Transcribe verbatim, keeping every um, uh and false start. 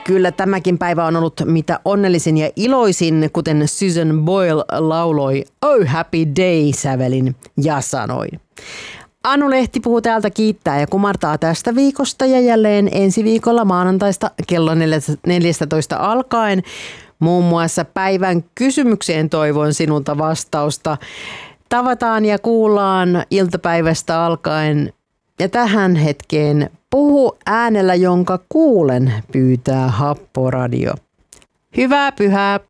Kyllä tämäkin päivä on ollut mitä onnellisin ja iloisin, kuten Susan Boyle lauloi Oh Happy Day sävelin ja sanoi. Anu Lehti puhuu täältä, kiittää ja kumartaa tästä viikosta ja jälleen ensi viikolla maanantaista kello neljätoista alkaen. Muun muassa päivän kysymykseen toivon sinulta vastausta. Tavataan ja kuullaan iltapäivästä alkaen ja tähän hetkeen puhu äänellä, jonka kuulen, pyytää Happoradio. Hyvää pyhää!